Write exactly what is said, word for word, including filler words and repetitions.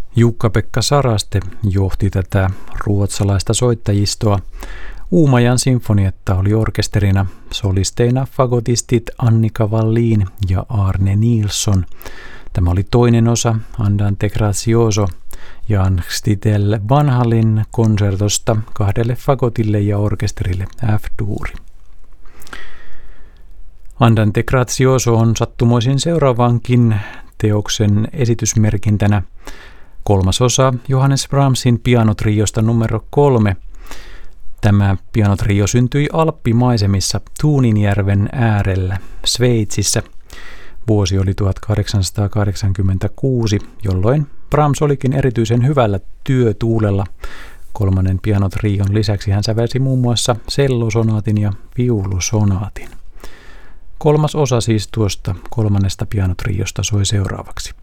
Jukka-Pekka Saraste johti tätä ruotsalaista soittajistoa. Uumajan sinfonietta oli orkesterina solisteina fagotistit Annika Wallin ja Arne Nilsson. Tämä oli toinen osa Andante Grazioso Jan Stitel Vanhalin konsertosta kahdelle fagotille ja orkesterille F-duuri. Andante Grazioso on sattumoisin seuraavankin teoksen esitysmerkintänä kolmas osa Johannes Brahmsin pianotriosta numero kolme. Tämä pianotrio syntyi alppimaisemissa Tuuninjärven äärellä Sveitsissä. Vuosi oli tuhatkahdeksansataakahdeksankymmentäkuusi, jolloin Brahms olikin erityisen hyvällä työtuulella. Kolmannen pianotrion lisäksi hän sävelsi muun muassa sellosonaatin ja viulusonaatin. Kolmas osa siis tuosta kolmannesta pianotriosta soi seuraavaksi.